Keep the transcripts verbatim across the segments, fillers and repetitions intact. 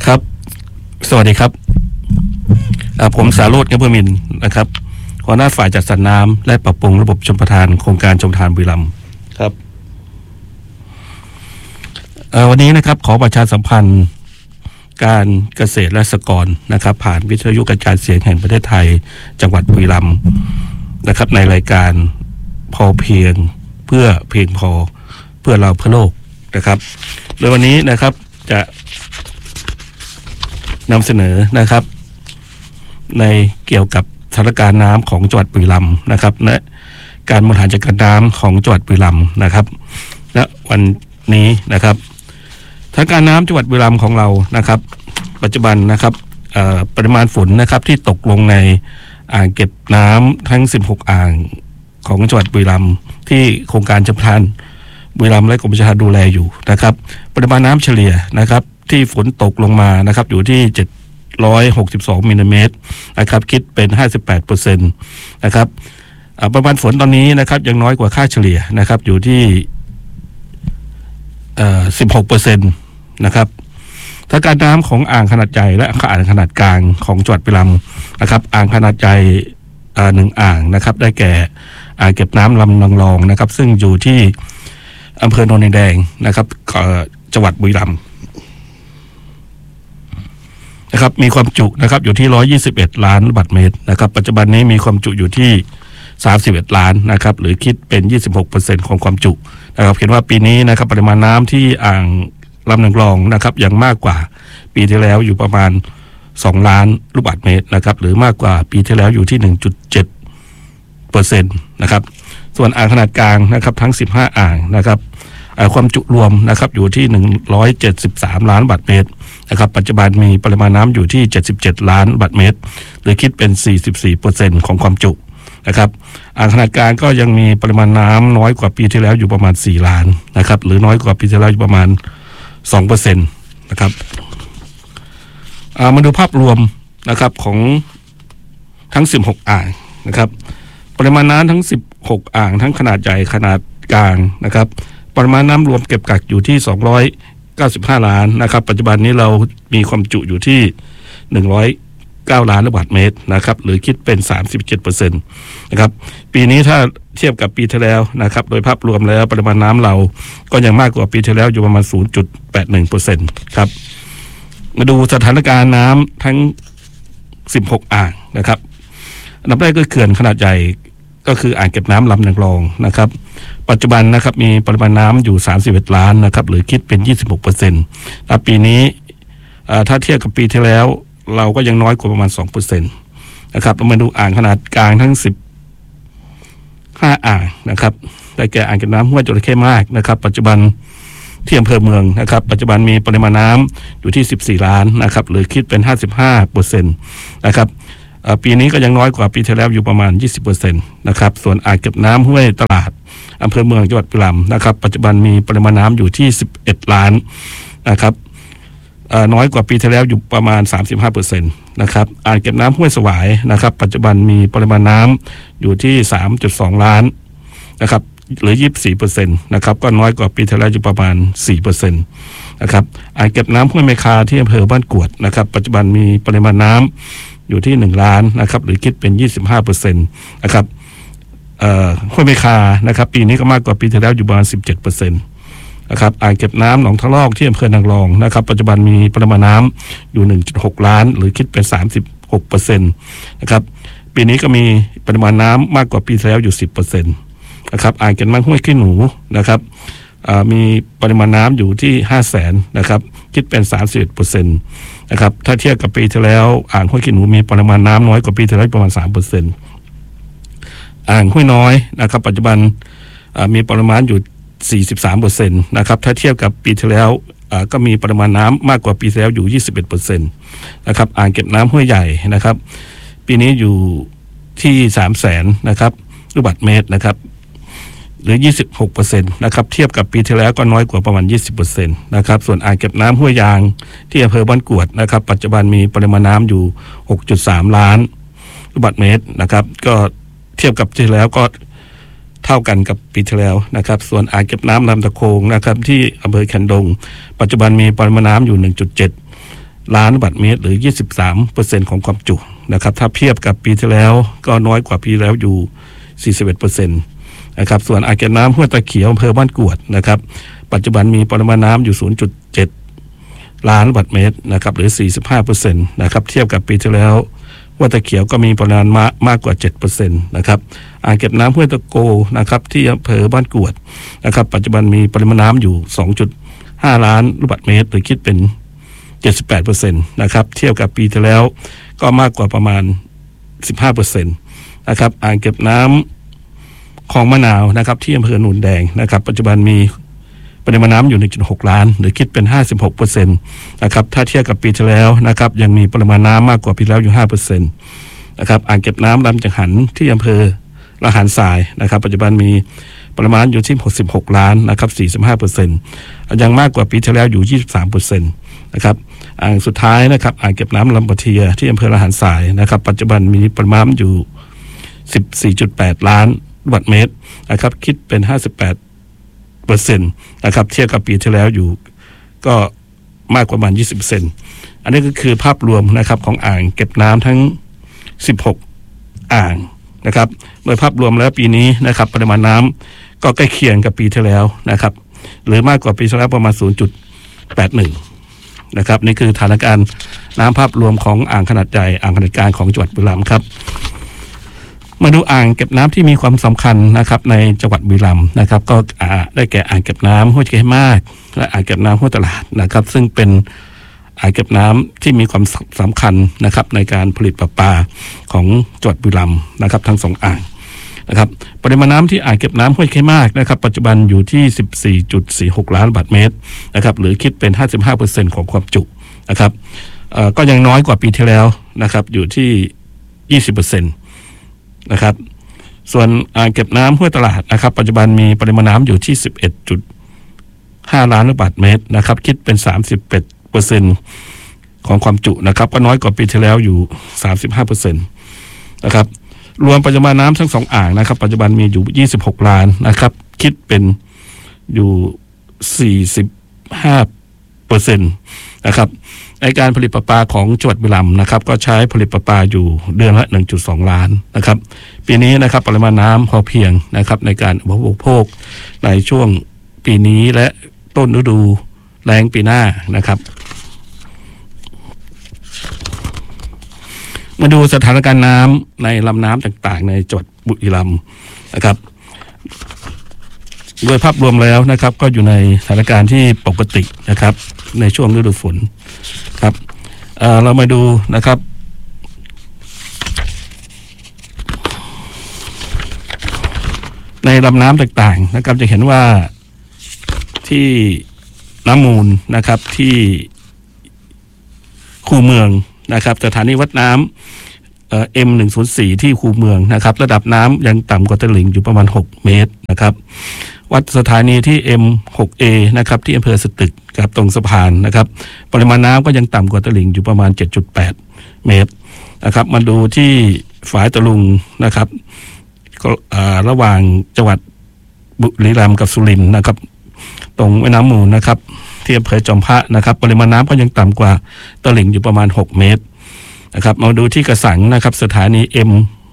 ครับสวัสดีครับผมสาโรจน์ เงินเพิ่มมินนะครับหัวหน้าฝ่ายจัดสรรน้ำและปรับปรุงระบบชลประทานโครงการชลประทานบุรีรัมย์ครับวันนี้นะครับขอประชาสัมพันธ์การเกษตรและสหกรณ์นะครับผ่านวิทยุกระจายเสียงแห่งประเทศไทยจังหวัดบุรีรัมย์นะครับในรายการพอเพียงเพื่อเพียงพอเพื่อเราเพื่อโลกนะครับโดยวันนี้นะครับจะนำเสนอนะครับในเกี่ยวกับสถานการณ์น้ำของจังหวัดบุรีรัมย์นะครับและการบริหารจัดการน้ำของจังหวัดบุรีรัมย์นะครับและวันนี้นะครับสถานการณ์น้ำจังหวัดบุรีรัมย์ของเรานะครับปัจจุบันนะครับปริมาณฝนนะครับที่ตกลงในอ่างเก็บน้ำทั้งสิบหกอ่างของจังหวัดบุรีรัมย์ที่โครงการชลประทานบุรีรัมย์และกรมชลประทานดูแลอยู่นะครับปริมาณน้ำเฉลี่ยนะครับที่ฝนตกลงมานะครับอยู่ที่เจ็ดร้อยหกสิบสองมิลลิเมตรนะครับคิดเป็น ห้าสิบแปดเปอร์เซ็นต์ นะครับปริมาณฝนตอนนี้นะครับยังน้อยกว่าค่าเฉลี่ยนะครับอยู่ที่เอ่อ สิบหกเปอร์เซ็นต์ นะครับสถานการณ์น้ำของอ่างขนาดใหญ่และอ่างขนาดกลางของจังหวัดบุรีรัมย์นะครับอ่างขนาดใหญ่เอ่อหนึ่งอ่างนะครับได้แก่อ่างเก็บน้ำลำนางรองนะครับซึ่งอยู่ที่อำเภอโนนดินแดงนะครับจังหวัดบุรีรัมย์นะครับมีความจุนะครับอยู่ที่หนึ่งร้อยยี่สิบเอ็ดล้านลูกบาศก์เมตรนะครับปัจจุบันนี้มีความจุอยู่ที่สามสิบเอ็ดล้านนะครับหรือคิดเป็น ยี่สิบหกเปอร์เซ็นต์ ของความจุนะครับเห็นว่าปีนี้นะครับปริมาณน้ำที่อ่างลำนางรองนะครับยังมากกว่าปีที่แล้วอยู่ประมาณสองล้านลูกบาศก์เมตรนะครับหรือมากกว่าปีที่แล้วอยู่ที่ หนึ่งจุดเจ็ดเปอร์เซ็นต์ นะครับส่วนอ่างขนาดกลางนะครับทั้งสิบห้าอ่างนะครับความจุรวมนะครับอยู่ที่หนึ่งร้อยเจ็ดสิบสามล้านลูกบาศก์เมตรนะครับปัจจุบันมีปริมาณน้ำอยู่ที่เจ็ดสิบเจ็ดล้านลูกบาศก์เมตรหรือคิดเป็น สี่สิบสี่เปอร์เซ็นต์ ของความจุนะครับอ่างขนาดกลางก็ยังมีปริมาณน้ำน้อยกว่าปีที่แล้วอยู่ประมาณสี่ล้านนะครับหรือน้อยกว่าปีที่แล้วอยู่ประมาณ สองเปอร์เซ็นต์ นะครับมาดูภาพรวมนะครับของทั้งสิบหกอ่างนะครับปริมาณน้ำทั้งสิบหกอ่างทั้งขนาดใหญ่ขนาดกลางนะครับปริมาณน้ำรวมเก็บกักอยู่ที่สองร้อยเก้าสิบห้าล้านนะครับปัจจุบันนี้เรามีความจุอยู่ที่หนึ่งร้อยเก้าล้านลูกบาศก์เมตรนะครับหรือคิดเป็น สามสิบเจ็ดเปอร์เซ็นต์ นะครับปีนี้ถ้าเทียบกับปีที่แล้วนะครับโดยภาพรวมแล้วปริมาณน้ำเราก็ยังมากกว่าปีที่แล้วอยู่ประมาณ ศูนย์จุดแปดหนึ่งเปอร์เซ็นต์ ครับมาดูสถานการณ์น้ำทั้งสิบหกอ่างนะครับอันดับแรกก็เขื่อนขนาดใหญ่ก็คืออ่างเก็บน้ำลำนางรองนะครับปัจจุบันนะครับมีปริมาณน้ำอยู่สามสิบเอ็ดล้านนะครับหรือคิดเป็น ยี่สิบหกเปอร์เซ็นต์ และปีนี้ถ้าเทียบกับปีที่แล้วเราก็ยังน้อยกว่าประมาณ สองเปอร์เซ็นต์ นะครับเรามาดูอ่างขนาดกลางทั้งสิบห้าอ่างนะครับได้แก่อ่างเก็บน้ำห้วยจระเข้มากนะครับปัจจุบันที่อำเภอเมืองนะครับปัจจุบันมีปริมาณน้ำอยู่ที่สิบสี่ล้านนะครับหรือคิดเป็น ห้าสิบห้าเปอร์เซ็นต์ นะครับปีนี้ก็ยังน้อยกว่าปีที่แล้วอยู่ประมาณ ยี่สิบเปอร์เซ็นต์ นะครับส่วนอ่างเก็บน้ำห้วยตลาดอำเภอเมืองจังหวัดบุรีรัมย์นะครับปัจจุบันมีปริมาณน้ำอยู่ที่สิบเอ็ดล้านนะครับน้อยกว่าปีที่แล้วอยู่ประมาณ สามสิบห้าเปอร์เซ็นต์ นะครับอ่างเก็บน้ำห้วยสวายนะครับปัจจุบันมีปริมาณน้ำอยู่ที่ สามจุดสองล้านนะครับหรือ ยี่สิบสี่เปอร์เซ็นต์ นะครับก็น้อยกว่าปีที่แล้วอยู่ประมาณ สี่เปอร์เซ็นต์ นะครับอ่างเก็บน้ำห้วยแมคาที่อำเภอบ้านกวดนะครับปัจจุบันมีปริมาณน้ำอยู่ที่หนึ่งล้านนะครับหรือคิดเป็น ยี่สิบห้าเปอร์เซ็นต์ นะครับเอ่อห้วยแมคานะครับปีนี้ก็มากกว่าปีที่แล้วอยู่ประมาณ สิบเจ็ดเปอร์เซ็นต์นะครับอ่างเก็บน้ำหนองทะลอกที่อำเภอนางรองนะครับปัจจุบันมีปริมาณน้ำอยู่ หนึ่งจุดหกล้านหรือคิดเป็น สามสิบหกเปอร์เซ็นต์ นะครับปีนี้ก็มีปริมาณน้ำมากกว่าปีที่แล้วอยู่ สิบเปอร์เซ็นต์ นะครับอ่างเก็บน้ำห้วยขี้หนูนะครับมีปริมาณน้ำอยู่ที่ ห้าแสนนะครับคิดเป็น สามสิบเอ็ดเปอร์เซ็นต์ นะครับถ้าเทียบกับปีที่แล้วอ่างห้วยขี้หนูมีปริมาณน้ำน้อยกว่าปีที่แล้วประมาณ สามเปอร์เซ็นต์ อ่างห้วยน้อยนะครับปัจจุบันมีปริมาณอยู่สี่สิบสามเปอร์เซ็นต์ นะครับถ้าเทียบกับปีที่แล้วก็มีปริมาณน้ำมากกว่าปีที่แล้วอยู่ ยี่สิบเอ็ดเปอร์เซ็นต์ นะครับอ่างเก็บน้ำห้วยใหญ่นะครับปีนี้อยู่ที่ สามแสนนะครับลูกบาศก์เมตรนะครับหรือ ยี่สิบหกเปอร์เซ็นต์ นะครับเทียบกับปีที่แล้วก็น้อยกว่าประมาณ ยี่สิบเปอร์เซ็นต์ นะครับส่วนอ่างเก็บน้ำห้วยยางที่อำเภอบ้านกวดนะครับปัจจุบันมีปริมาณน้ำอยู่ หกจุดสามล้านลูกบาศก์เมตรนะครับก็เทียบกับปีที่แล้วก็เท่ากันกับปีที่แล้วนะครับส่วนอ่างเก็บน้ำลำตะโคงนะครับที่อำเภอแคนดงปัจจุบันมีปริมาณน้ำอยู่ หนึ่งจุดเจ็ดล้านลูกบาศก์เมตรหรือ ยี่สิบสามเปอร์เซ็นต์ ของความจุนะครับถ้าเทียบกับปีที่แล้วก็น้อยกว่าปีแล้วอยู่ สี่สิบเอ็ดเปอร์เซ็นต์ นะครับส่วนอ่างเก็บน้ำห้วยตะเขียวอำเภอบ้านกวดนะครับปัจจุบันมีปริมาณน้ำอยู่ ศูนย์จุดเจ็ด ล้านลูกบาศก์เมตรนะครับหรือ สี่สิบห้าเปอร์เซ็นต์ นะครับเทียบกับปีที่แล้วห้วยตะเขียวก็มีปริมาณมากกว่า เจ็ดเปอร์เซ็นต์ นะครับอ่างเก็บน้ำห้วยตะโกนะครับที่อำเภอบ้านกวดนะครับปัจจุบันมีปริมาณน้ำอยู่ สองจุดห้า ล้านลูกบาศก์เมตรหรือคิดเป็น เจ็ดสิบแปดเปอร์เซ็นต์ นะครับเทียบกับปีที่แล้วก็มากกว่าประมาณ สิบห้าเปอร์เซ็นต์ นะครับอ่างเก็บน้ำคลองมะนาวนะครับที่อำเภอหนุนแดงนะครับปัจจุบันมีปริมาณน้ำอยู่ หนึ่งจุดหก ล้านหรือคิดเป็น ห้าสิบหกเปอร์เซ็นต์ นะครับถ้าเทียบกับปีที่แล้วนะครับยังมีปริมาณน้ำมากกว่าปีแล้วอยู่ ห้าเปอร์เซ็นต์ นะครับอ่างเก็บน้ำลำจังหันที่อำเภอละหารทรายนะครับปัจจุบันมีปริมาณอยู่ที่หกสิบหกล้านนะครับ สี่สิบห้าเปอร์เซ็นต์ ยังมากกว่าปีที่แล้วอยู่ ยี่สิบสามเปอร์เซ็นต์ นะครับอ่างสุดท้ายนะครับอ่างเก็บน้ำลำปะเทียที่อำเภอละหารทรายนะครับปัจจุบันมีปริมาณอยู่ สิบสี่จุดแปด ล้านลูกบาศก์เมตรนะครับคิดเป็น ห้าสิบแปดเปอร์เซ็นต์ นะครับเทียบกับปีที่แล้วอยู่ก็มากกว่าประมาณ ยี่สิบเปอร์เซ็นต์ อันนี้ก็คือภาพรวมนะครับของอ่างเก็บน้ำทั้งสิบหกอ่างนะครับโดยภาพรวมแล้วปีนี้นะครับปริมาณน้ำก็ใกล้เคียงกับปีที่แล้วนะครับหรือมากกว่าปีที่แล้วประมาณ ศูนย์จุดแปดหนึ่ง นะครับนี่คือสถานการณ์น้ำภาพรวมของอ่างขนาดใหญ่อ่างขนาดกลางของจังหวัดบุรีรัมย์ครับมาดูอ่างเก็บน้ำที่มีความสำคัญนะครับในจังหวัดบุรีรัมย์นะครับก็ได้แก่อ่างเก็บน้ำห้วยเกมากและอ่างเก็บน้ำห้วยตลาดนะครับซึ่งเป็นอ่างเก็บน้ำที่มีความสำคัญนะครับในการผลิตประปาของจังหวัดบุรีรัมย์นะครับทั้งสองอ่างนะครับปริมาณน้ำที่อ่างเก็บน้ำห้วยเกมากนะครับปัจจุบันอยู่ที่ สิบสี่จุดสี่หก ล้านลูกบาศก์เมตรนะครับหรือคิดเป็น ห้าสิบห้าเปอร์เซ็นต์ ของความจุนะครับก็ยังน้อยกว่าปีที่แล้วนะครับอยู่ที่ ยี่สิบเปอร์เซ็นต์ นะครับส่วนอ่างเก็บน้ำห้วยตลาดนะครับปัจจุบันมีปริมาณน้ำอยู่ที่ สิบเอ็ดจุดห้า ล้านลูกบาศก์เมตรนะครับคิดเป็น สามสิบเอ็ดเปอร์เซ็นต์ ของความจุนะครับก็น้อยกว่าปีที่แล้วอยู่ สามสิบห้าเปอร์เซ็นต์ นะครับรวมปริมาณน้ำทั้งสองอ่างนะครับปัจจุบันมีอยู่ยี่สิบหกล้านนะครับคิดเป็นอยู่ สี่สิบห้าเปอร์เซ็นต์ นะครับในการผลิตประปาของจังหวัดบุรีรัมย์นะครับก็ใช้ผลิตประปาอยู่เดือนละ หนึ่งจุดสอง ล้านนะครับปีนี้นะครับปริมาณน้ำพอเพียงนะครับในการบริโภคในช่วงปีนี้และต้นฤดูแล้งปีหน้านะครับมาดูสถานการณ์น้ำในลำน้ำต่างๆในจังหวัดบุรีรัมย์นะครับโดยภาพรวมแล้วนะครับก็อยู่ในสถานการณ์ที่ปกตินะครับในช่วงฤดูฝนครับ เอ่อ เรามาดูนะครับในลำน้ำต่างๆนะครับจะเห็นว่าที่น้ำมูลนะครับที่คูเมืองนะครับสถานีวัดน้ำเอ่อ เอ็ม หนึ่งศูนย์สี่ ที่คูเมืองนะครับระดับน้ำยังต่ำกว่าตลิ่งอยู่ประมาณหกเมตรนะครับวัดสถานีที่ เอ็ม หกเอ นะครับที่อำเภอสตึกกับตรงสะพานนะครับปริมาณน้ำก็ยังต่ำกว่าตลิ่งอยู่ประมาณ เจ็ดจุดแปด เมตรนะครับมาดูที่ฝายตะลุงนะครับก็ระหว่างจังหวัดบุรีรัมย์กับสุรินทร์นะครับตรงแม่น้ำมูลนะครับที่อำเภอจอมพระนะครับปริมาณน้ำก็ยังต่ำกว่าตลิ่งอยู่ประมาณหกเมตรนะครับมาดูที่กระสังนะครับสถานี เอ็ม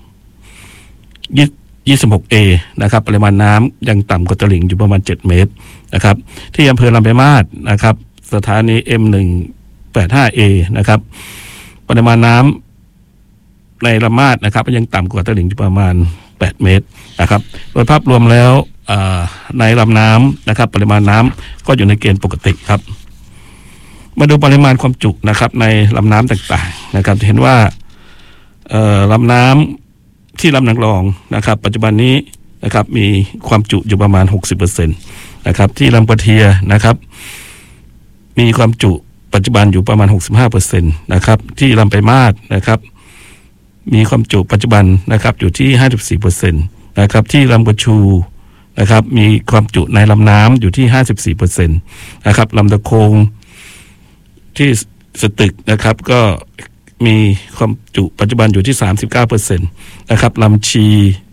ยี่สิบหกเอ นะครับปริมาณน้ำยังต่ำกว่าตลิ่งอยู่ประมาณเจ็ดเมตรนะครับที่อำเภอลำปางมาศนะครับสถานี เอ็ม หนึ่งแปดห้าเอ นะครับปริมาณน้ำในลำมาศนะครับยังต่ำกว่าตลิ่งอยู่ประมาณแปดเมตรนะครับโดยภาพรวมแล้วในลำน้ำนะครับปริมาณน้ำก็อยู่ในเกณฑ์ปกติครับมาดูปริมาณความจุนะครับในลำน้ำต่างๆนะครับจะเห็นว่าลำน้ำที่ลำนางรองนะครับปัจจุบันนี้นะครับมีความจุอยู่ประมาณ หกสิบเปอร์เซ็นต์ นะครับที่ลำปะเทียนะครับมีความจุปัจจุบันอยู่ประมาณ หกสิบห้าเปอร์เซ็นต์ นะครับที่ลำไปมาศนะครับมีความจุปัจจุบันนะครับอยู่ที่ ห้าสิบสี่เปอร์เซ็นต์ นะครับที่ลำกระชูนะครับมีความจุในลำน้ำอยู่ที่ ห้าสิบสี่เปอร์เซ็นต์ นะครับลำตะโคงที่สตึกนะครับก็มีความจุปัจจุบันอยู่ที่ สามสิบเก้าเปอร์เซ็นต์ นะครับลำชี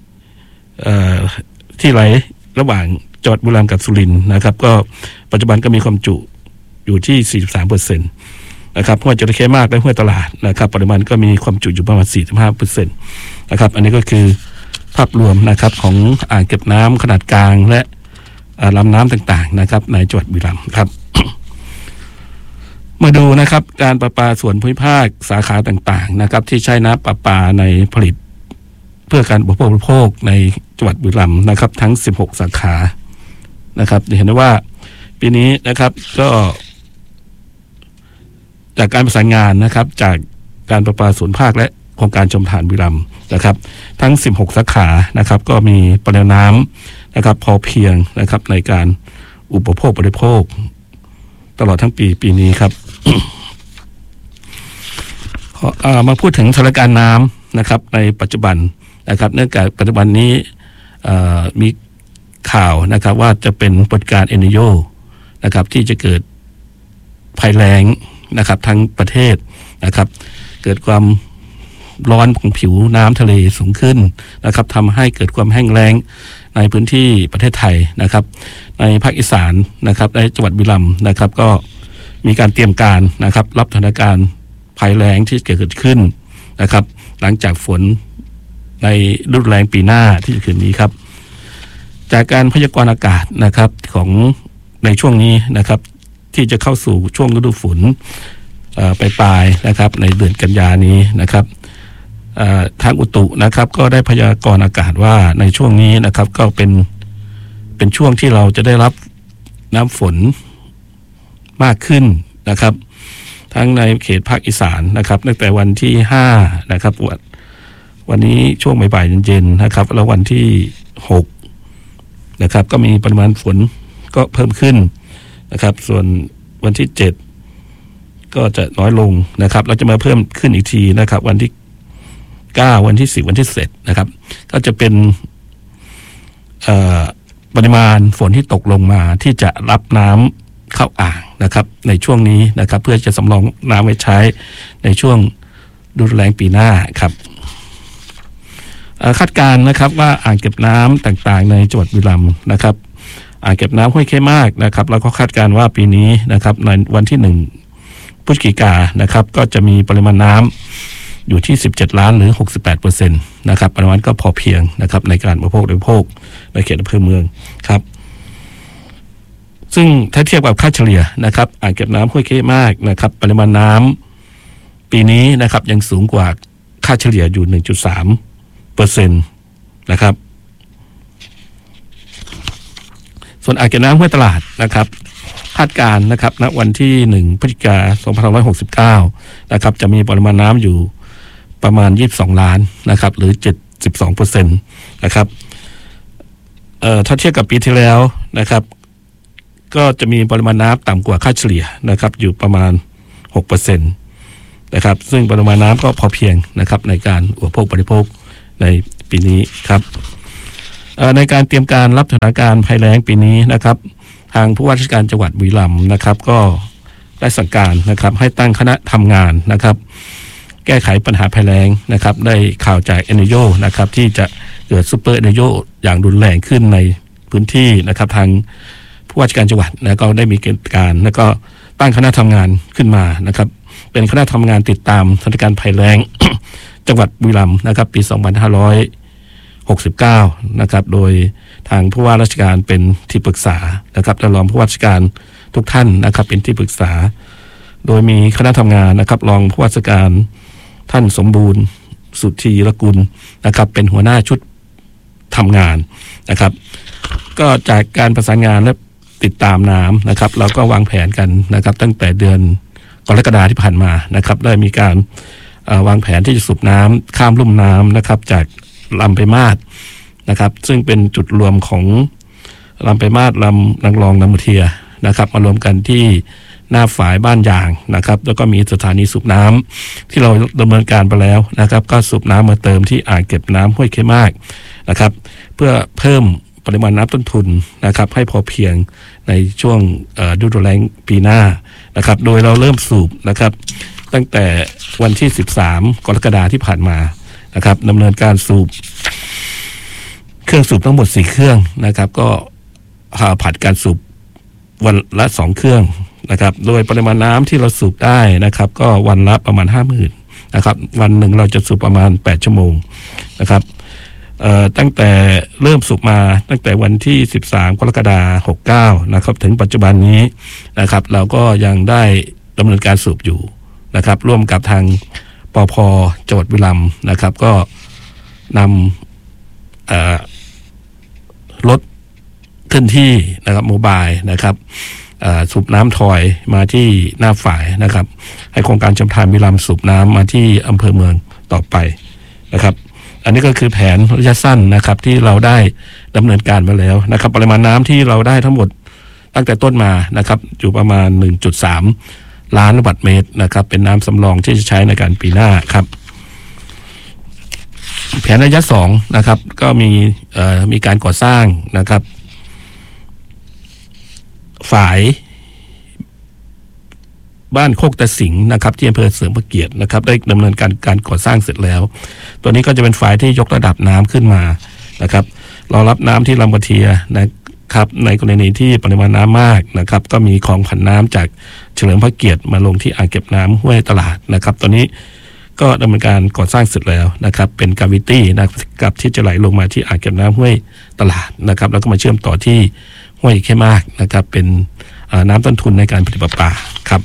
ที่ไหลระหว่างจังหวัดบุรีรัมย์กับสุรินทร์นะครับก็ปัจจุบันก็มีความจุอยู่ที่ สี่สิบสามเปอร์เซ็นต์นะครับห้วยจระเข้มากและห้วยตลาดนะครับปริมาณก็มีความจุอยู่ประมาณ สี่สิบห้าเปอร์เซ็นต์ นะครับอันนี้ก็คือภาพรวมนะครับของอ่างเก็บน้ำขนาดกลางและลำน้ำต่างๆนะครับในจังหวัดบุรีรัมย์ครับ มาดูนะครับการประปาส่วนภูมิภาคสาขาต่างๆนะครับที่ใช้น้ำประปาในผลิตเพื่อการบริโภคในจังหวัดบุรีรัมย์นะครับทั้งสิบหกสาขานะครับเห็นได้ว่าปีนี้นะครับก็จากการประสานงานนะครับจากการประปาส่วนภาคและโครงการชมทานบุรีรัมย์นะครับทั้งสิบหกสาขานะครับก็มีปริมาณน้ำนะครับพอเพียงนะครับในการอุปโภคบริโภคตลอดทั้งปีปีนี้ครับ มาพูดถึงสถานการณ์น้ำนะครับในปัจจุบันนะครับเนื่องจากปัจจุบันนี้มีข่าวนะครับว่าจะเป็นปรากฏการณ์เอลนีโญนะครับที่จะเกิดภัยแล้งนะครับทั้งประเทศนะครับเกิดความร้อนของผิวน้ำทะเลสูงขึ้นนะครับทำให้เกิดความแห้งแล้งในพื้นที่ประเทศไทยนะครับในภาคอีสานนะครับในจังหวัดบุรีรัมย์นะครับก็มีการเตรียมการนะครับรับสถานการณ์ภัยแล้งที่เกิดขึ้นนะครับหลังจากฝนในฤดูแล้งปีหน้าที่จะถึงนี้ครับจากการพยากรณ์อากาศนะครับของในช่วงนี้นะครับที่จะเข้าสู่ช่วงฤดูฝนปลายๆนะครับในเดือนกันยานี้นะครับทางอุตุนะครับก็ได้พยากรณ์อากาศว่าในช่วงนี้นะครับก็เป็นเป็นช่วงที่เราจะได้รับน้ำฝนมากขึ้นนะครับทั้งในเขตภาคอีสานนะครับตั้งแต่วันที่ห้านะครับวันวันนี้ช่วงบ่ายๆเย็นๆนะครับแล้ววันที่หกนะครับก็มีปริมาณฝนก็เพิ่มขึ้นนะครับส่วนวันที่เจ็ดก็จะน้อยลงนะครับเราจะมาเพิ่มขึ้นอีกทีนะครับวันที่เก้าวันที่สิบวันที่สิบนะครับก็จะเป็นปริมาณฝนที่ตกลงมาที่จะรับน้ำเข้าอ่างนะครับในช่วงนี้นะครับเพื่อจะสำรองน้ำไว้ใช้ในช่วงฤดูแล้งปีหน้าครับคาดการณ์นะครับว่าอ่างเก็บน้ำต่างๆในจังหวัดบุรีรัมย์นะครับอ่างเก็บน้ำห้วยเข้มากนะครับแล้วก็คาดการณ์ว่าปีนี้นะครับในวันที่หนึ่งพฤศจิกายนนะครับก็จะมีปริมาณน้ำอยู่ที่สิบเจ็ดล้านหรือ หกสิบแปดเปอร์เซ็นต์ นะครับปริมาณก็พอเพียงนะครับในการบริโภคบริโภคในเขตอำเภอเมืองครับซึ่งถ้าเทียบกับค่าเฉลี่ยนะครับอ่างเก็บน้ำห้วยเข้มากนะครับปริมาณน้ำปีนี้นะครับยังสูงกว่าค่าเฉลี่ยอยู่ หนึ่งจุดสามเปอร์เซ็นต์ นะครับส่วนอ่างเก็บน้ำห้วยตลาดนะครับคาดการณ์นะครับณวันที่หนึ่งพฤศจิกายนสองพันห้าร้อยหกสิบเก้านะครับจะมีปริมาณน้ำอยู่ประมาณยี่สิบสองล้านนะครับหรือ เจ็ดสิบสองเปอร์เซ็นต์ นะครับเอ่อถ้าเทียบกับปีที่แล้วนะครับก็จะมีปริมาณน้ำต่ำกว่าค่าเฉลี่ยนะครับอยู่ประมาณ หกเปอร์เซ็นต์ นะครับซึ่งปริมาณน้ำก็พอเพียงนะครับในการอุปโภคบริโภคในปีนี้ครับในการเตรียมการรับสถานการณ์ภัยแล้งปีนี้นะครับทางผู้ว่าราชการจังหวัดบุรีรัมย์นะครับก็ได้สั่งการนะครับให้ตั้งคณะทำงานนะครับแก้ไขปัญหาภัยแล้งนะครับได้ข่าวจากเอลนีโญนะครับที่จะเกิดซุปเปอร์เอลนีโญอย่างรุนแรงขึ้นในพื้นที่นะครับทางผู้ว่าราชการจังหวัดนะก็ได้มีการแล้วก็ตั้งคณะทำงานขึ้นมานะครับเป็นคณะทำงานติดตามสถานการณ์ภัยแล้ง จังหวัดบุรีรัมย์นะครับปีสองพันห้าร้อยหกสิบเก้านะครับโดยทางผู้ว่าราชการเป็นที่ปรึกษานะครับและรองผู้ว่าราชการทุกท่านนะครับเป็นที่ปรึกษาโดยมีคณะทำงานนะครับรองผู้ว่าราชการท่านสมบูรณ์สุธีรกุลนะครับเป็นหัวหน้าชุดทำงานนะครับก็จากการประสานงานและติดตามน้ำนะครับเราก็วางแผนกันนะครับตั้งแต่เดือนกรกฎาคมที่ผ่านมานะครับได้มีการวางแผนที่จะสูบน้ำข้ามลุ่มน้ำนะครับจากลำไปมาศนะครับซึ่งเป็นจุดรวมของลำไปมาศลำนางรองลำมุเทียนะครับมารวมกันที่หน้าฝายบ้านยางนะครับแล้วก็มีสถานีสูบน้ำที่เราดำเนินการไปแล้วนะครับก็สูบน้ำมาเติมที่อ่างเก็บน้ำห้วยเข้มากนะครับเพื่อเพิ่มปริมาณน้ำต้นทุนนะครับให้พอเพียงในช่วงฤดูแล้งปีหน้านะครับโดยเราเริ่มสูบนะครับตั้งแต่วันที่สิบสามกรกฎาคมที่ผ่านมานะครับดำเนินการสูบเครื่องสูบทั้งหมดสี่เครื่องนะครับก็ผัดการสูบวันละสองเครื่องนะครับโดยปริมาณน้ำที่เราสูบได้นะครับก็วันละประมาณห้าหมื่นนะครับวันหนึ่งเราจะสูบประมาณแปดชั่วโมงนะครับตั้งแต่เริ่มสูบมาตั้งแต่วันที่สิบสามกรกฎาคมหกเก้านะครับถึงปัจจุบันนี้นะครับเราก็ยังได้ดำเนินการสูบอยู่นะครับร่วมกับทางปภ.จังหวัดบุรีรัมย์นะครับก็นำรถเคลื่อนที่นะครับโมบายนะครับสูบน้ำถอยมาที่หน้าฝ่ายนะครับให้โครงการชลประทานบุรีรัมย์สูบน้ำมาที่อำเภอเมืองต่อไปนะครับอันนี้ก็คือแผนระยะสั้นนะครับที่เราได้ดำเนินการมาแล้วนะครับปริมาณน้ำที่เราได้ทั้งหมดตั้งแต่ต้นมานะครับอยู่ประมาณ หนึ่งจุดสาม ล้านลูกบาศก์เมตรนะครับเป็นน้ำสำรองที่จะใช้ในการปีหน้าครับแผนระยะสองนะครับก็มีเอ่อมีการก่อสร้างนะครับฝายบ้านโคกตะสิงห์นะครับที่อำเภอเสริมพระเกียรตินะครับได้ดำเนินการการก่อสร้างเสร็จแล้วตัวนี้ก็จะเป็นฝายที่ยกระดับน้ำขึ้นมานะครับรองรับน้ำที่ลำกระเทียนะครับในกรณีที่ปริมาณน้ำมากนะครับก็มีคลองผันน้ำจากเฉลิมพระเกียรติมาลงที่อ่างเก็บน้ำห้วยตลาดนะครับตอนนี้ก็ดำเนินการก่อสร้างเสร็จแล้วนะครับเป็นกาวิตี้นะครับที่จะไหลลงมาที่อ่างเก็บน้ำห้วยตลาดนะครับแล้วก็มาเชื่อมต่อที่ห้วยแค่มากนะครับเป็นน้ำต้นทุนในการผลิตประปาครับ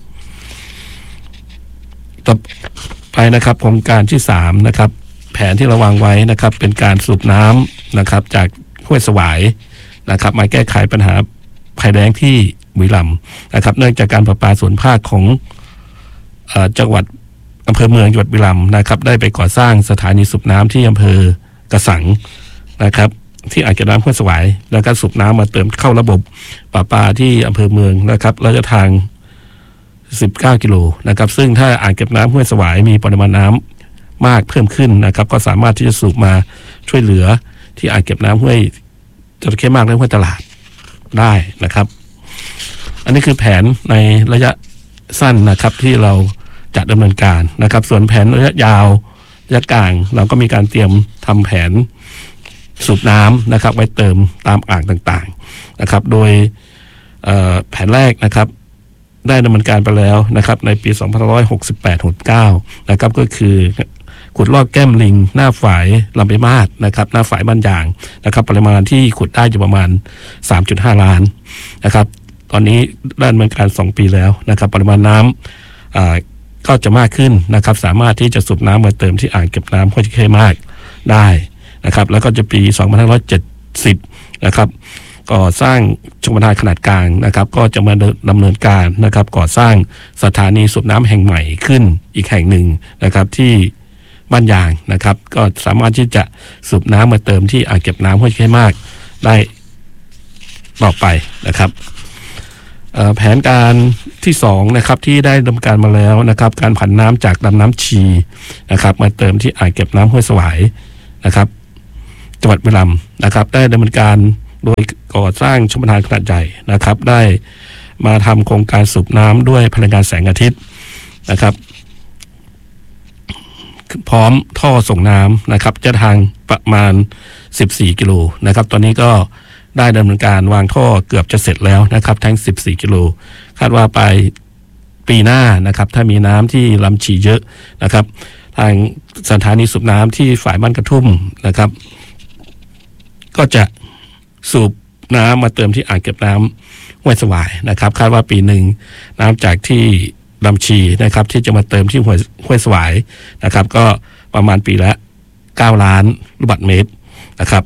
ต่อไปนะครับโครงการที่สามนะครับแผนที่เราวางไว้นะครับเป็นการสูบน้ำนะครับจากห้วยสวายนะครับมาแก้ไขปัญหาภัยแล้งที่บุรีรัมย์นะครับเนื่องจากการประปาส่วนภาคของเอ่อจังหวัดอำเภอเมืองจังหวัดบุรีรัมย์นะครับได้ไปก่อสร้างสถานีสูบน้ำที่อำเภอกระสังนะครับที่อ่างเก็บน้ำห้วยสวายแล้วก็สูบน้ำมาเติมเข้าระบบประปาที่อำเภอเมืองนะครับระยะทางสิบเก้ากิโลนะครับซึ่งถ้าอ่างเก็บน้ำห้วยสวายมีปริมาณน้ำมากเพิ่มขึ้นนะครับก็สามารถที่จะสูบมาช่วยเหลือที่อ่างเก็บน้ำห้วยจระเข้มากและห้วยตลาดได้นะครับอันนี้คือแผนในระยะสั้นนะครับที่เราจะดำเนินการนะครับส่วนแผนระยะยาวระยะกลางเราก็มีการเตรียมทำแผนสูบน้ำนะครับไว้เติมตามอ่างต่างๆนะครับโดยแผนแรกนะครับได้ดำเนินการไปแล้วนะครับในปีสองพันห้าร้อยหกสิบแปด หกสิบเก้านะครับก็คือขุดลอกแก้มลิงหน้าฝายลำไปมาศนะครับหน้าฝายบ้านยางนะครับปริมาณที่ขุดได้อยู่ประมาณ สามจุดห้า ล้านนะครับตอนนี้ได้ดำเนินการสองปีแล้วนะครับปริมาณน้ำอ่าก็จะมากขึ้นนะครับสามารถที่จะสูบน้ำมาเติมที่อ่างเก็บน้ำห้วยตะเข้มากได้นะครับแล้วก็จะปีสองพันห้าร้อยเจ็ดสิบนะครับก่อสร้างชลประทานขนาดกลางนะครับก็จะมาดำเนินการนะครับก่อสร้างสถานีสูบน้ำแห่งใหม่ขึ้นอีกแห่งหนึ่งนะครับที่บ้านยางนะครับก็สามารถที่จะสูบน้ำมาเติมที่อ่างเก็บน้ำห้วยตะเข้มากได้ต่อไปนะครับแผนการที่สองนะครับที่ได้ดำเนินการมาแล้วนะครับการผันน้ำจากลำน้ำชีนะครับมาเติมที่อ่างเก็บน้ำห้วยสวายนะครับจังหวัดบุรีรัมย์นะครับได้ดำเนินการโดยก่อสร้างชลประทานขนาดใหญ่นะครับได้มาทำโครงการสูบน้ำด้วยพลังงานแสงอาทิตย์นะครับพร้อมท่อส่งน้ำนะครับจะทางประมาณสิบสี่กิโลนะครับตอนนี้ก็ได้ดำเนินการวางท่อเกือบจะเสร็จแล้วนะครับทั้งสิบสี่กิโลคาดว่าไปปีหน้านะครับถ้ามีน้ำที่ลำชีเยอะนะครับทางสถานีสูบน้ำที่ฝ่ายบ้านกระทุ่มนะครับก็จะสูบน้ำมาเติมที่อ่างเก็บน้ำห้วยสวายนะครับคาดว่าปีหนึ่งน้ำจากที่ลำชีนะครับที่จะมาเติมที่ห้วยห้วยสวายนะครับก็ประมาณปีละเก้าล้านลูกบาศก์เมตรนะครับ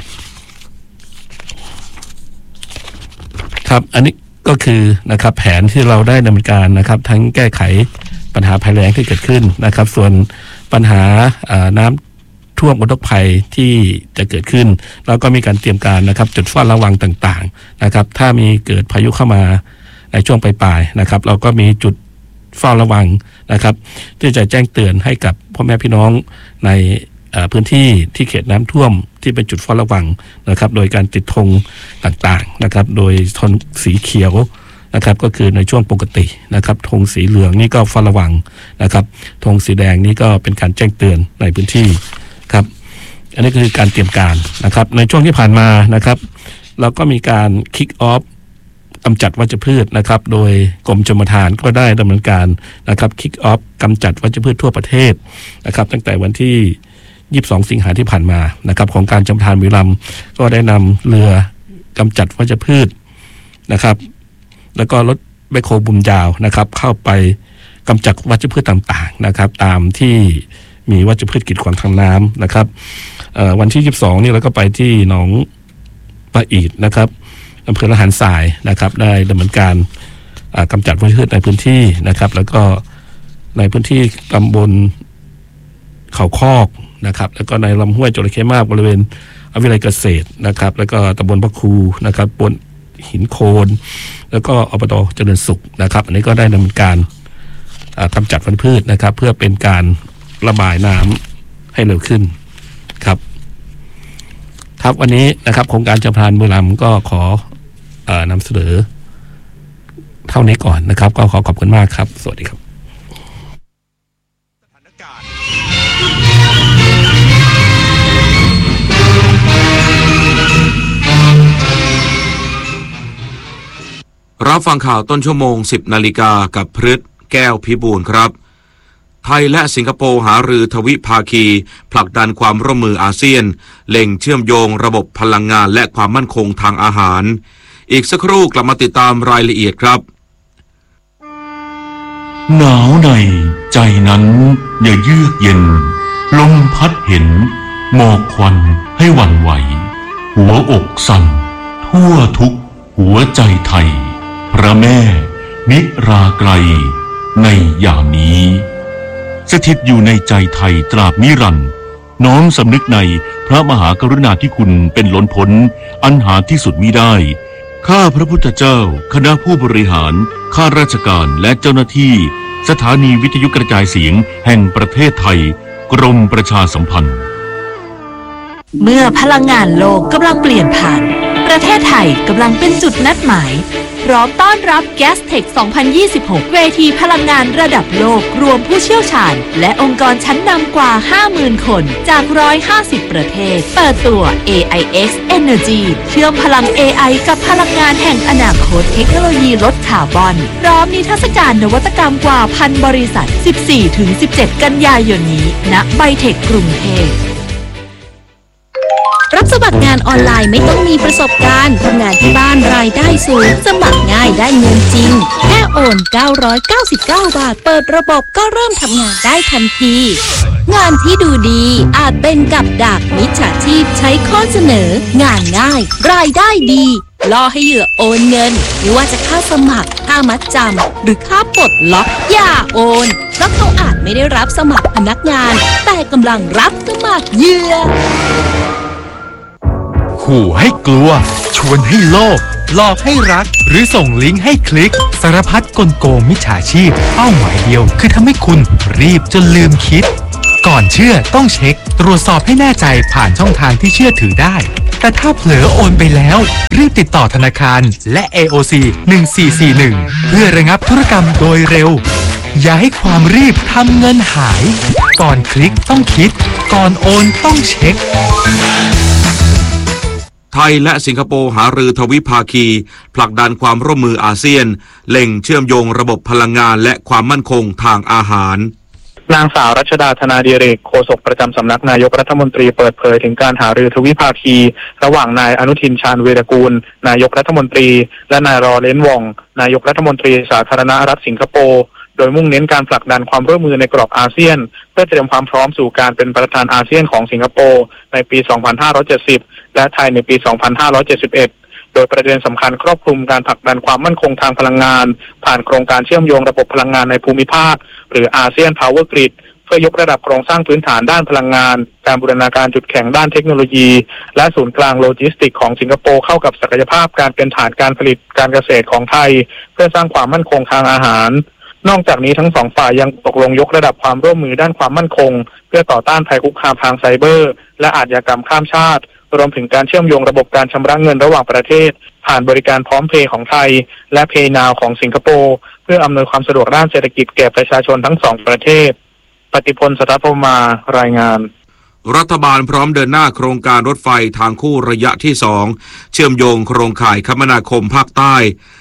ครับอันนี้ก็คือนะครับแผนที่เราได้ดำเนินการนะครับทั้งแก้ไขปัญหาภัยแล้งที่เกิดขึ้นนะครับส่วนปัญหาน้ำท่วมอุทกภัยที่จะเกิดขึ้นแล้วก็มีการเตรียมการนะครับจุดเฝ้าระวังต่างๆนะครับถ้ามีเกิดพายุเข้ามาในช่วงปลายๆนะครับเราก็มีจุดเฝ้าระวังนะครับที่จะแจ้งเตือนให้กับพ่อแม่พี่น้องในพื้นที่ที่เขตน้ำท่วมที่เป็นจุดเฝ้าระวังนะครับโดยการติดธงต่างๆนะครับโดยธงสีเขียวนะครับก็คือในช่วงปกตินะครับธงสีเหลืองนี่ก็เฝ้าระวังนะครับธงสีแดงนี่ก็เป็นการแจ้งเตือนในพื้นที่ครับอันนี้คือการเตรียมการนะครับในช่วงที่ผ่านมานะครับเราก็มีการคิกออฟกำจัดวัชพืชนะครับโดยกรมชลประทานก็ได้ดำเนินการนะครับคิกออฟกำจัดวัชพืชทั่วประเทศนะครับตั้งแต่วันที่ยี่สิบสองสิงหาที่ผ่านมานะครับของการชลประทานบุรีรัมย์ก็ได้นำเรือกำจัดวัชพืชนะครับแล้วก็รถแบคโฮบุมยาวนะครับเข้าไปกำจัดวัชพืชต่างๆนะครับตามที่มีวัชพืชกีดขวางทางน้ำนะครับวันที่ยี่สิบสองนี่เราก็ไปที่หนองปะอีดนะครับอำเภอละหารทรายนะครับได้ดำเนินการกำจัดวัชพืชในพื้นที่นะครับแล้วก็ในพื้นที่ตำบลเขาคอกนะครับแล้วก็ในลำห้วยจระเข้มากบริเวณอวิไลเกษตรนะครับแล้วก็ตำบลพระครูนะครับบนหินโคนแล้วก็อบต.เจริญสุขนะครับอันนี้ก็ได้ดำเนินการกำจัดวัชพืชนะครับเพื่อเป็นการระบายน้ำให้เร็วขึ้นครับครับวันนี้นะครับโครงการชลประทานบุรีรัมย์ก็ขอเอ่อนำเสนอเท่านี้ก่อนนะครับก็ขอขอบคุณมากครับสวัสดีครับรับฟังข่าวต้นชั่วโมงสิบนาฬิกากับพฤทธิ์แก้วพิบูลครับไทยและสิงคโปร์หารือทวิภาคีผลักดันความร่วมมืออาเซียนเล็งเชื่อมโยงระบบพลังงานและความมั่นคงทางอาหารอีกสักครู่กลับมาติดตามรายละเอียดครับหนาวในใจนั้นอย่าเยือกเย็นลมพัดเห็นหมอกควันให้หวั่นไหวหัวอกสั่นทั่วทุกหัวใจไทยพระแม่นิราไกรในยามนี้สถิตอยู่ในใจไทยตราบนิรันดร์น้อมสำนึกในพระมหากรุณาธิคุณเป็นล้นพ้นอันหาที่สุดมิได้ข้าพระพุทธเจ้าคณะผู้บริหารข้าราชการและเจ้าหน้าที่สถานีวิทยุกระจายเสียงแห่งประเทศไทยกรมประชาสัมพันธ์เมื่อพลังงานโลกกำลังเปลี่ยนผ่านประเทศไทยกำลังเป็นจุดนัดหมายพร้อมต้อนรับ Gastech สองพันยี่สิบหก เวทีพลังงานระดับโลกรวมผู้เชี่ยวชาญและองค์กรชั้นนำกว่า ห้าหมื่น คนจากหนึ่งร้อยห้าสิบประเทศเปิดตัว เอ ไอ เอ็กซ์ Energy เชื่อมพลัง เอ ไอ กับพลังงานแห่งอนาคตเทคโนโลยีลดคาร์บอนพร้อมนิทรรศการนวัตกรรมกว่าพันบริษัท สิบสี่ถึงสิบเจ็ด กันยายนนี้ณไบเทคกรุงเทพรับสมัครงานออนไลน์ไม่ต้องมีประสบการณ์ทำงานที่บ้านรายได้สูงสมัครง่ายได้เงินจริงแค่โอนเก้าร้อยเก้าสิบเก้าบาทเปิดระบบก็เริ่มทำงานได้ทันทีงานที่ดูดีอาจเป็นกับดักมิจฉาชีพใช้ข้อเสนองานง่ายรายได้ดีล่อให้เหยื่อโอนเงินไม่ว่าจะค่าสมัครค่ามัดจำหรือค่าปลดล็อกอย่าโอนเพราะเขาอาจไม่ได้รับสมัครพนักงานแต่กำลังรับสมัครเหยื่อขู่ให้กลัวชวนให้โลภหลอกให้รักหรือส่งลิงก์ให้คลิกสารพัดกลโกงมิจฉาชีพเป้าหมายเดียวคือทำให้คุณรีบจนลืมคิดก่อนเชื่อต้องเช็คตรวจสอบให้แน่ใจผ่านช่องทางที่เชื่อถือได้แต่ถ้าเผลอโอนไปแล้วรีบติดต่อธนาคารและ เอ โอ ซี หนึ่งสี่สี่หนึ่งเพื่อระงับธุรกรรมโดยเร็วอย่าให้ความรีบทำเงินหายก่อนคลิกต้องคิดก่อนโอนต้องเช็คไทยและสิงคโปร์หารือทวิภาคีผลักดันความร่วมมืออาเซียนเล็งเชื่อมโยงระบบพลังงานและความมั่นคงทางอาหารนางสาวรัชดาธนาดิเรกโฆษกประจำสำนักนายกรัฐมนตรีเปิดเผยถึงการหารือทวิภาคีระหว่างนายอนุทินชาญวีรกูลนายกรัฐมนตรีและนายรอเลนว่องนายกรัฐมนตรีสาธารณรัฐสิงคโปร์โดยมุ่งเน้นการผลักดันความร่วมมือในกรอบอาเซียนเพื่อเตรียมความพร้อมสู่การเป็นประธานอาเซียนของสิงคโปร์ในปี สองพันห้าร้อยเจ็ดสิบ และไทยในปี สองพันห้าร้อยเจ็ดสิบเอ็ด โดยประเด็นสำคัญครอบคลุมการผลักดันความมั่นคงทางพลังงานผ่านโครงการเชื่อมโยงระบบพลังงานในภูมิภาคหรืออาเซียน Power Grid เพื่อยกระดับโครงสร้างพื้นฐานด้านพลังงานการบูรณาการจุดแข็งด้านเทคโนโลยีและศูนย์กลางโลจิสติกของสิงคโปร์เข้ากับศักยภาพการเป็นฐานการผลิตการเกษตรของไทยเพื่อสร้างความมั่นคงทางอาหารนอกจากนี้ทั้งสองฝ่ายยังตกลงยกระดับความร่วมมือด้านความมั่นคงเพื่อต่อต้านภัยคุกคามทางไซเบอร์และอาชญากรรมข้ามชาติรวมถึงการเชื่อมโยงระบบการชำระเงินระหว่างประเทศผ่านบริการพร้อมเพย์ของไทยและเพย์นาวของสิงคโปร์เพื่ออำนวยความสะดวกด้านเศรษฐกิจแก่ประชาชนทั้งสองประเทศปฏิพล สัทธพรหมารายงานรัฐบาลพร้อมเดินหน้าโครงการรถไฟทางคู่ระยะที่สองเชื่อมโยงโครงข่ายคมนาคมภาคใต้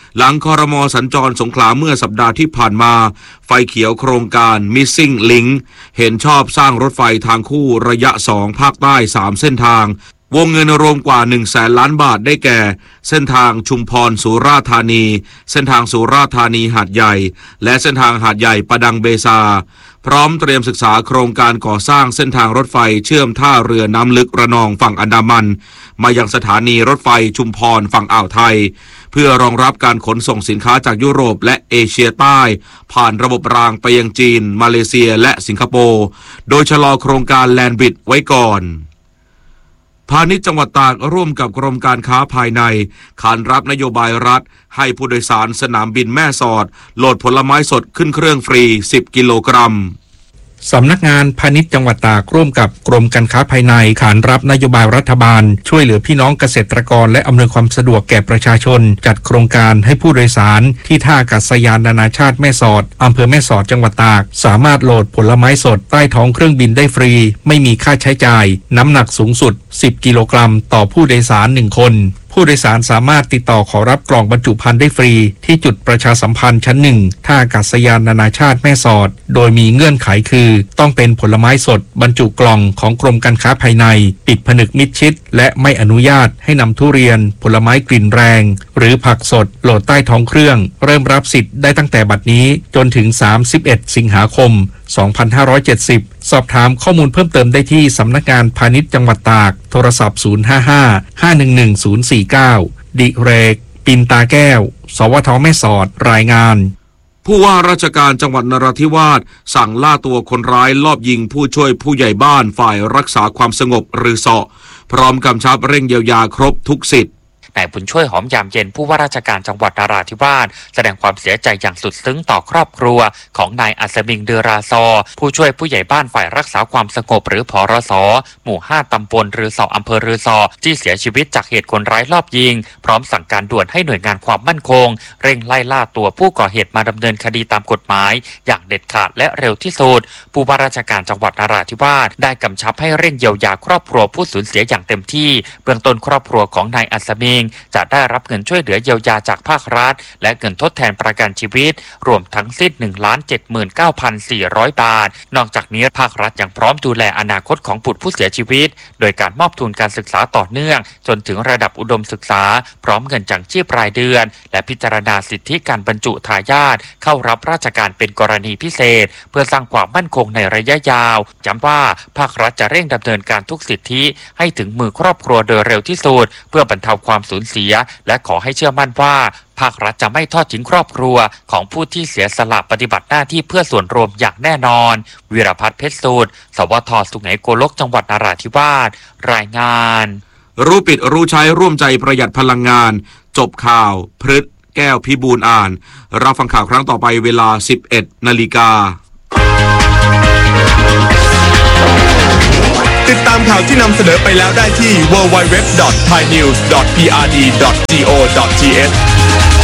หลังครม.สัญจรสงขลาเมื่อสัปดาห์ที่ผ่านมาไฟเขียวโครงการ Missing Link เห็นชอบสร้างรถไฟทางคู่ระยะสองภาคใต้สามเส้นทางวงเงินรวมกว่าหนึ่งแสนล้านบาทได้แก่เส้นทางชุมพรสุราษฎร์ธานีเส้นทางสุราษฎร์ธานีหาดใหญ่และเส้นทางหาดใหญ่ประดังเบซาพร้อมเตรียมศึกษาโครงการก่อสร้างเส้นทางรถไฟเชื่อมท่าเรือน้ำลึกระนองฝั่งอันดามันมายังสถานีรถไฟชุมพรฝั่งอ่าวไทยเพื่อรองรับการขนส่งสินค้าจากยุโรปและเอเชียใต้ผ่านระบบรางไปยังจีนมาเลเซียและสิงคโปร์โดยชะลอโครงการแลนด์บริดจ์ไว้ก่อนพาณิชย์จังหวัดตากร่วมกับกรมการค้าภายในขานรับนโยบายรัฐให้ผู้โดยสารสนามบินแม่สอดโหลดผลไม้สดขึ้นเครื่องฟรีสิบกิโลกรัมสำนักงานพาณิชย์จังหวัดตากร่วมกับกรมการค้าภายในขานรับนโยบายรัฐบาลช่วยเหลือพี่น้องเกษตรกรและอำนวยความสะดวกแก่ประชาชนจัดโครงการให้ผู้โดยสารที่ท่าอากาศยานนานาชาติแม่สอดอำเภอแม่สอดจังหวัดตากสามารถโหลดผลไม้สดใต้ท้องเครื่องบินได้ฟรีไม่มีค่าใช้จ่ายน้ำหนักสูงสุดสิบกิโลกรัมต่อผู้โดยสารหนึ่งคนผู้โดยสารสามารถติดต่อขอรับกล่องบรรจุภัณฑ์ได้ฟรีที่จุดประชาสัมพันธ์ชั้นหนึ่งท่าอากาศยานนานาชาติแม่สอดโดยมีเงื่อนไขคือต้องเป็นผลไม้สดบรรจุกล่องของกรมการค้าภายในปิดผนึกมิดชิดและไม่อนุญาตให้นำทุเรียนผลไม้กลิ่นแรงหรือผักสดโหลดใต้ท้องเครื่องเริ่มรับสิทธิ์ได้ตั้งแต่บัดนี้จนถึงสามสิบเอ็ดสิงหาคมสองพันห้าร้อยเจ็ดสิบสอบถามข้อมูลเพิ่มเติมได้ที่สำนักงานพาณิชย์จังหวัดตากโทรศัพท์ศูนย์ ห้า ห้า ห้า หนึ่ง หนึ่ง ศูนย์ สี่ เก้าดิเรกปินตาแก้วสวทแม่สอดรายงานผู้ว่าราชการจังหวัดนราธิวาสสั่งล่าตัวคนร้ายลอบยิงผู้ช่วยผู้ใหญ่บ้านฝ่ายรักษาความสงบหรือสอพร้อมกำชับเร่งเยียวยาครบทุกสิทธิ์นายบุญช่วยหอมยามเย็นผู้ว่าราชการจังหวัดนราธิวาสแสดงความเสียใจอย่างสุดซึ้งต่อครอบครัวของนายอัศมิงเดือราซอผู้ช่วยผู้ใหญ่บ้านฝ่ายรักษาความสงบหรือผรส.หมู่ห้าตำบลรือสออำเภอรือสอที่เสียชีวิตจากเหตุคนร้ายลอบยิงพร้อมสั่งการด่วนให้หน่วยงานความมั่นคงเร่งไล่ล่าตัวผู้ก่อเหตุมาดำเนินคดีตามกฎหมายอย่างเด็ดขาดและเร็วที่สุดผู้ว่าราชการจังหวัดนราธิวาสได้กำชับให้เร่งเยียวยาครอบครัวผู้สูญเสียอย่างเต็มที่เบื้องต้นครอบครัวของนายอัศมิงจะได้รับเงินช่วยเหลือเยียวยาจากภาครัฐและเงินทดแทนประกันชีวิตรวมทั้งสิ้น หนึ่งล้านเจ็ดหมื่นเก้าพันสี่ร้อย บาทนอกจากนี้ภาครัฐยังพร้อมดูแลอนาคตของบุตรผู้เสียชีวิตโดยการมอบทุนการศึกษาต่อเนื่องจนถึงระดับอุดมศึกษาพร้อมเงินจังชีพรายเดือนและพิจารณาสิทธิการบรรจุทายาทเข้ารับราชการเป็นกรณีพิเศษเพื่อสร้างความมั่นคงในระยะยาวย้ำว่าภาครัฐจะเร่งดำเนินการทุกสิทธิให้ถึงมือครอบครัวโดยเร็วที่สุดเพื่อบรรเทาความสูญเสียและขอให้เชื่อมั่นว่าภาครัฐจะไม่ทอดทิ้งครอบครัวของผู้ที่เสียสละปฏิบัติหน้าที่เพื่อส่วนรวมอย่างแน่นอนวีรพัฒน์เพชรสูตรสวทสุไหงโกลกจังหวัดนราธิวาสรายงานรู้ปิดรู้ใช้ร่วมใจประหยัดพลังงานจบข่าวพฤษแก้วพิบูลอ่านรับฟังข่าวครั้งต่อไปเวลา สิบเอ็ดนาฬิกาติดตามข่าวที่นำเสนอไปแล้วได้ที่ ดับเบิลยู ดับเบิลยู ดับเบิลยู ดอท ไทยนิวส์ ดอท พี อาร์ ดี ดอท จี โอ ดอท ที เอช